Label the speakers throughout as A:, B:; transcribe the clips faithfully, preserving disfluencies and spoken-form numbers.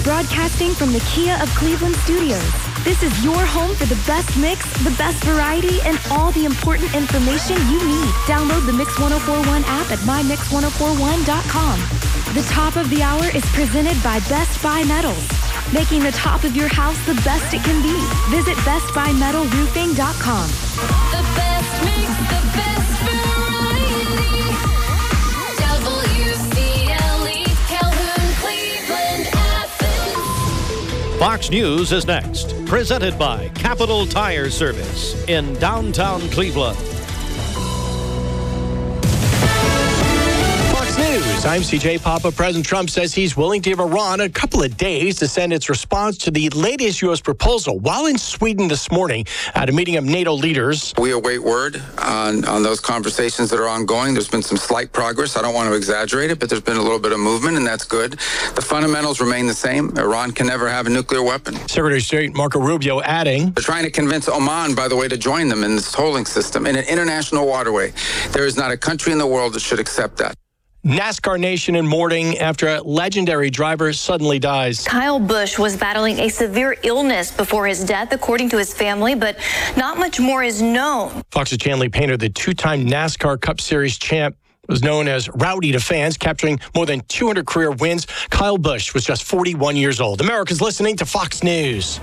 A: Broadcasting from the Kia of Cleveland studios. This is your home for the best mix, the best variety, and all the important information you need. Download the Mix ten forty-one app at my mix ten forty-one dot com. The top of the hour is presented by Best Buy Metals, making the top of your house the best it can be. Visit best buy metal roofing dot com.
B: The best mix, the best variety. W C L E, Calhoun, Cleveland, Athens.
C: Fox News is next. Presented by Capital Tire Service in downtown Cleveland.
D: News. I'm C J Papa. President Trump says he's willing to give Iran a couple of days to send its response to the latest U S proposal. While in Sweden this morning at a meeting of NATO leaders,
E: we await word on, on those conversations that are ongoing. There's been some slight progress. I don't want to exaggerate it, but there's been a little bit of movement, and that's good. The fundamentals remain the same. Iran can never have a nuclear weapon.
D: Secretary of State Marco Rubio adding,
E: they're trying to convince Oman, by the way, to join them in this tolling system in an international waterway. There is not a country in the world that should accept that.
D: NASCAR Nation in mourning after a legendary driver suddenly dies.
F: Kyle Busch was battling a severe illness before his death, according to his family, but not much more is known.
D: Fox's Chanley Painter, the two-time NASCAR Cup Series champ, was known as Rowdy to fans, capturing more than two hundred career wins. Kyle Busch was just forty-one years old. America's listening to Fox News.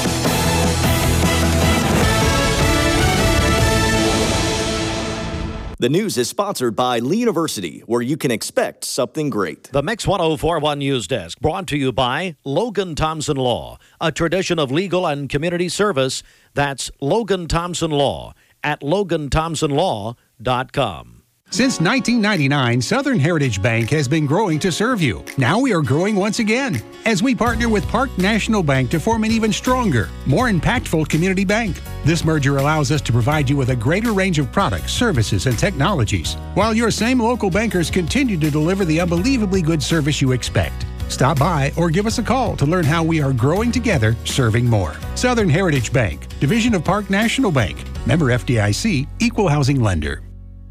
G: The news is sponsored by Lee University, where you can expect something great.
C: The Mix ten forty-one News Desk, brought to you by Logan Thompson Law, a tradition of legal and community service. That's Logan Thompson Law at logan thompson law dot com.
H: Since nineteen ninety-nine, Southern Heritage Bank has been growing to serve you. Now we are growing once again as we partner with Park National Bank to form an even stronger, more impactful community bank. This merger allows us to provide you with a greater range of products, services, and technologies, while your same local bankers continue to deliver the unbelievably good service you expect. Stop by or give us a call to learn how we are growing together, serving more. Southern Heritage Bank, division of Park National Bank, member F D I C, equal housing lender.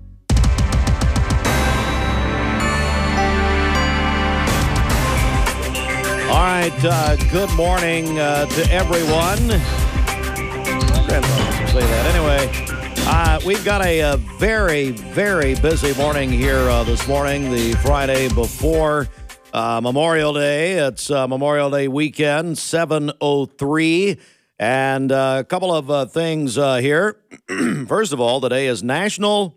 C: All right, uh, good morning uh, to everyone. Grandpa say that. Anyway, uh, we've got a, a very, very busy morning here uh, this morning, the Friday before uh, Memorial Day. It's uh, Memorial Day weekend, seven oh three. And uh, a couple of uh, things uh, here. First of all, today is National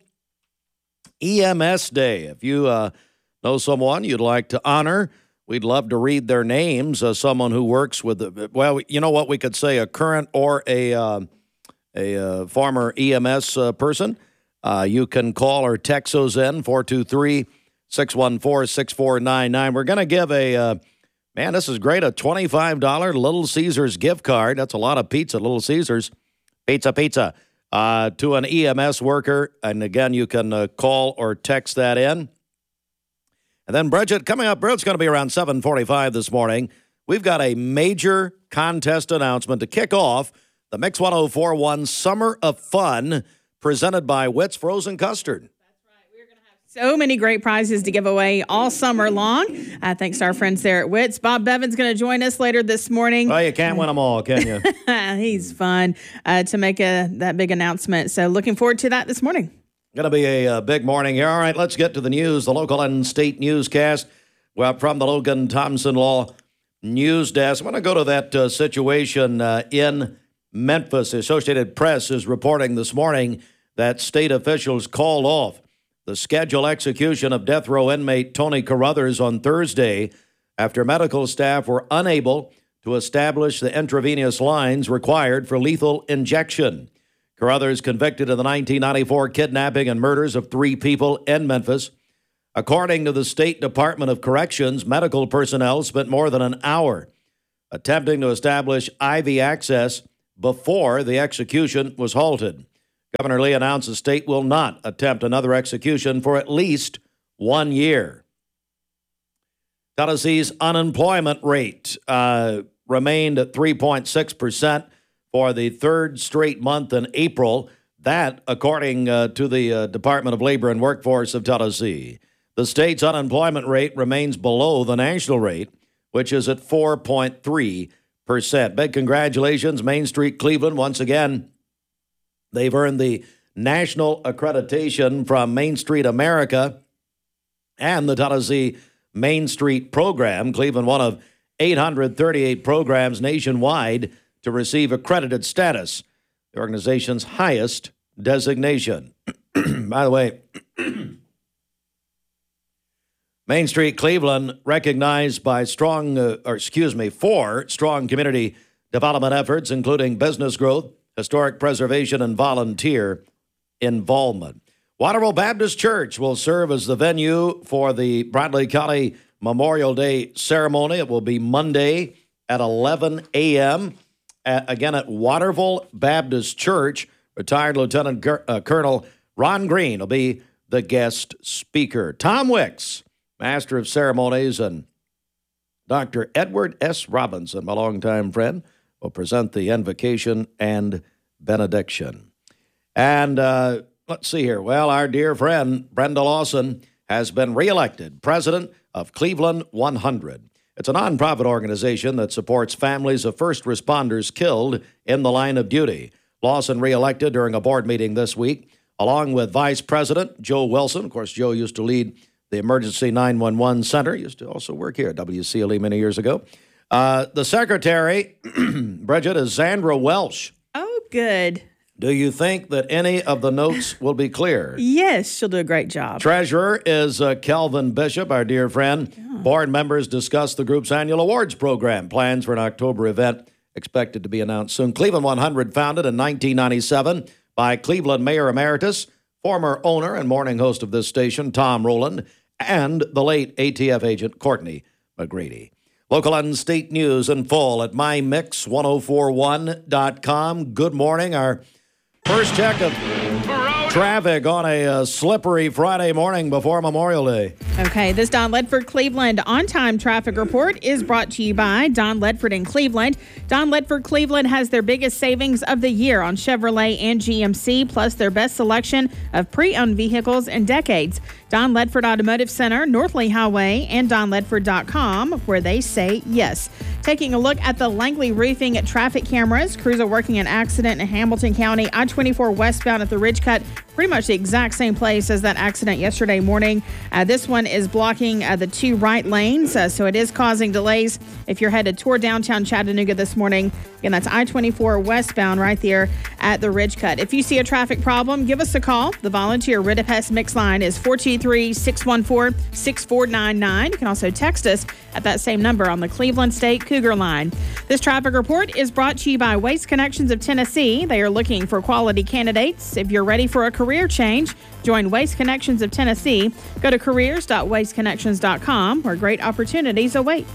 C: E M S Day. If you uh, know someone you'd like to honor, we'd love to read their names. Uh, someone who works with, the, well, you know what we could say, a current or a uh, a uh, former E M S uh, person. Uh, you can call or text those in, four two three, six one four, six four nine nine. We're going to give a, uh, man, this is great, a twenty-five dollars Little Caesars gift card. That's a lot of pizza, Little Caesars. Pizza, pizza. Uh, to an E M S worker. And again, you can uh, call or text that in. And then, Bridget, coming up, Bridget's going to be around seven forty-five this morning. We've got a major contest announcement to kick off the Mix ten forty-one Summer of Fun, presented by Witt's Frozen Custard.
I: That's right. We're going to have so many great prizes to give away all summer long. Uh, thanks to our friends there at Witt's. Bob Bevan's going to join us later this morning.
C: Well, you can't win them all, can you?
I: He's fun uh, to make a, that big announcement. So looking forward to that this morning.
C: Going to be a, a big morning here. All right, let's get to the news, the local and state newscast. Well, from the Logan Thompson Law News Desk. I'm going to go to that uh, situation uh, in Memphis. The Associated Press is reporting this morning that state officials called off the scheduled execution of death row inmate Tony Carruthers on Thursday after medical staff were unable to establish the intravenous lines required for lethal injection. Carruthers convicted of the nineteen ninety-four kidnapping and murders of three people in Memphis. According to the State Department of Corrections, medical personnel spent more than an hour attempting to establish I V access before the execution was halted. Governor Lee announced the state will not attempt another execution for at least one year. Tennessee's unemployment rate uh, remained at three point six percent. for the third straight month in April. That, according uh, to the uh, Department of Labor and Workforce of Tennessee. The state's unemployment rate remains below the national rate, which is at four point three percent. Big congratulations, Main Street Cleveland. Once again, they've earned the national accreditation from Main Street America and the Tennessee Main Street program. Cleveland, one of eight hundred thirty-eight programs nationwide to receive accredited status, the organization's highest designation. By the way, Main Street Cleveland recognized by strong, uh, or excuse me, for strong community development efforts, including business growth, historic preservation, and volunteer involvement. Waterville Baptist Church will serve as the venue for the Bradley County Memorial Day ceremony. It will be Monday at eleven a.m. At, again at Waterville Baptist Church. Retired Lieutenant Ger- uh, Colonel Ron Green will be the guest speaker. Tom Wicks, Master of Ceremonies, and Doctor Edward S. Robinson, my longtime friend, will present the invocation and benediction. And uh, let's see here. Well, our dear friend Brenda Lawson has been reelected president of Cleveland one hundred. It's a nonprofit organization that supports families of first responders killed in the line of duty. Lawson reelected during a board meeting this week, along with Vice President Joe Wilson. Of course, Joe used to lead the Emergency nine one one Center, used to also work here at W C L E many years ago. Uh, the secretary, Bridget, is Zandra Welsh.
I: Oh, good.
C: Do you think that any of the notes will be clear?
I: Yes, she'll do a great job.
C: Treasurer is uh, Kelvin Bishop, our dear friend. Yeah. Board members discuss the group's annual awards program. Plans for an October event expected to be announced soon. Cleveland one hundred, founded in nineteen ninety-seven by Cleveland Mayor Emeritus, former owner and morning host of this station, Tom Rowland, and the late A T F agent Courtney McGrady. Local and state news in full at my mix ten forty-one dot com. Good morning. Our first check of traffic on a uh, slippery Friday morning before Memorial Day.
I: Okay, this Don Ledford Cleveland on-time traffic report is brought to you by Don Ledford in Cleveland. Don Ledford Cleveland has their biggest savings of the year on Chevrolet and G M C, plus their best selection of pre-owned vehicles in decades. Don Ledford Automotive Center, North Lee Highway, and don ledford dot com, where they say yes. Taking a look at the Langley Roofing traffic cameras. Crews are working an accident in Hamilton County, I twenty-four westbound at the Ridge Cut. Pretty much the exact same place as that accident yesterday morning. Uh, this one is blocking uh, the two right lanes, uh, so it is causing delays if you're headed toward downtown Chattanooga this morning. Again, that's I twenty-four westbound right there at the Ridge Cut. If you see a traffic problem, give us a call. The volunteer Rid of Pest Mix line is four two three, six one four, six four nine nine. You can also text us at that same number on the Cleveland State Cougar line. This traffic report is brought to you by Waste Connections of Tennessee. They are looking for quality candidates. If you're ready for a career change, join Waste Connections of Tennessee. Go to careers dot waste connections dot com, where great opportunities await.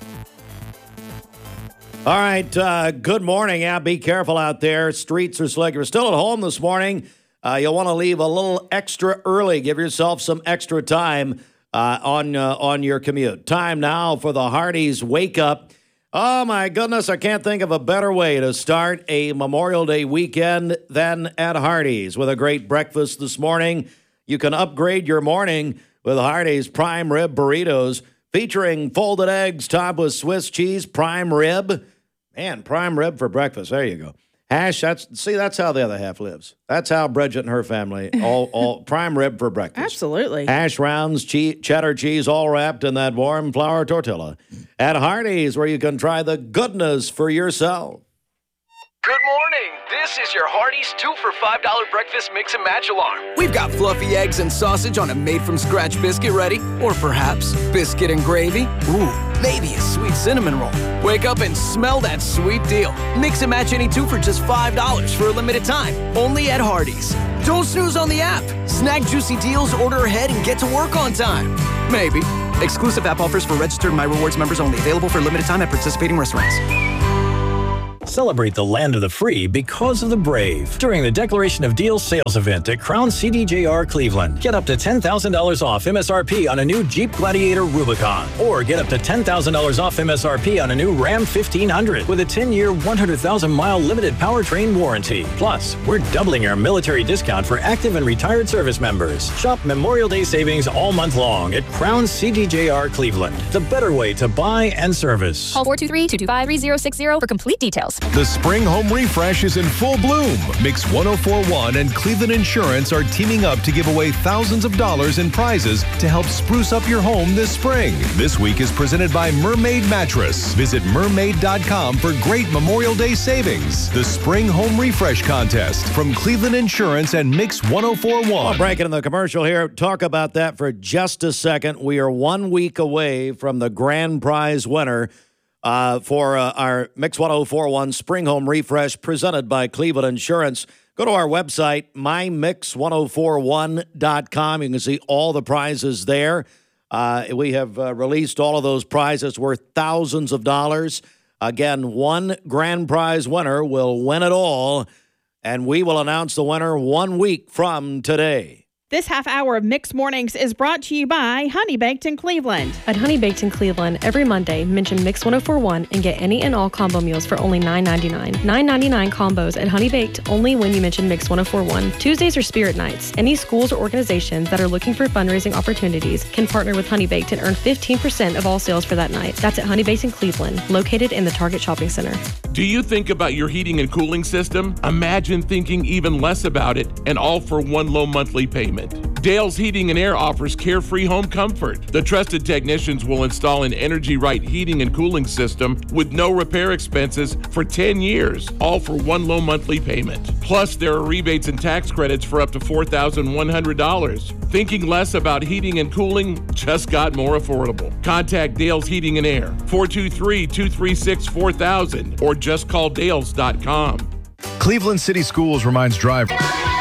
C: All right, uh, good morning. Yeah, be careful out there. Streets are slick. You're still at home this morning. Uh, you'll want to leave a little extra early. Give yourself some extra time uh, on uh, on your commute. Time now for the Hardee's Wake Up. Oh, my goodness, I can't think of a better way to start a Memorial Day weekend than at Hardee's. With a great breakfast this morning, you can upgrade your morning with Hardee's Prime Rib Burritos, featuring folded eggs topped with Swiss cheese, prime rib. Man, prime rib for breakfast. There you go. Hash, that's see, that's how the other half lives. That's how Bridget and her family, all, all prime rib for breakfast.
I: Absolutely.
C: Hash rounds, che- cheddar cheese, all wrapped in that warm flour tortilla. At Hardee's, where you can try the goodness for yourself.
J: Good morning. This is your Hardee's two for five dollar breakfast mix and match alarm.
K: We've got fluffy eggs and sausage on a made-from-scratch biscuit ready. Or perhaps biscuit and gravy. Ooh, maybe a sweet cinnamon roll. Wake up and smell that sweet deal. Mix and match any two for just five dollars for a limited time. Only at Hardee's. Don't snooze on the app. Snag juicy deals, order ahead, and get to work on time. Maybe. Exclusive app offers for registered My Rewards members only. Available for limited time at participating restaurants.
L: Celebrate the land of the free because of the brave during the Declaration of Deals sales event at Crown C D J R Cleveland. Get up to ten thousand dollars off M S R P on a new Jeep Gladiator Rubicon, or get up to ten thousand dollars off M S R P on a new Ram fifteen hundred with a ten-year, one hundred thousand mile limited powertrain warranty. Plus, we're doubling our military discount for active and retired service members. Shop Memorial Day savings all month long at Crown C D J R Cleveland, the better way to buy and service.
M: Call four two three, two two five, three zero six zero for complete details.
N: The spring home refresh is in full bloom. Mix one oh four point one and Cleveland Insurance are teaming up to give away thousands of dollars in prizes to help spruce up your home this spring. This week is presented by Mermaid Mattress. Visit mermaid dot com for great Memorial Day savings. The spring home refresh contest from Cleveland Insurance and Mix one oh four point one.
C: Well, breaking in the commercial here. Talk about that for just a second. We are one week away from the grand prize winner uh, for uh, our Mix one oh four point one Spring Home Refresh presented by Cleveland Insurance. Go to our website, my mix one oh four one dot com. You can see all the prizes there. Uh, we have uh, released all of those prizes worth thousands of dollars. Again, one grand prize winner will win it all, and we will announce the winner one week from today.
I: This half hour of Mixed Mornings is brought to you by Honey Baked in Cleveland.
O: At Honey Baked in Cleveland, every Monday, mention Mix one oh four point one and get any and all combo meals for only nine ninety-nine. nine ninety-nine combos at Honey Baked only when you mention Mix one oh four point one. Tuesdays are Spirit Nights. Any schools or organizations that are looking for fundraising opportunities can partner with Honey Baked and earn fifteen percent of all sales for that night. That's at Honey Baked in Cleveland, located in the Target Shopping Center.
P: Do you think about your heating and cooling system? Imagine thinking even less about it and all for one low monthly payment. Dale's Heating and Air offers carefree home comfort. The trusted technicians will install an Energy Right heating and cooling system with no repair expenses for ten years, all for one low monthly payment. Plus, there are rebates and tax credits for up to four thousand one hundred dollars. Thinking less about heating and cooling just got more affordable. Contact Dale's Heating and Air, four two three, two three six, four thousand, or just call dales dot com.
N: Cleveland City Schools reminds drivers.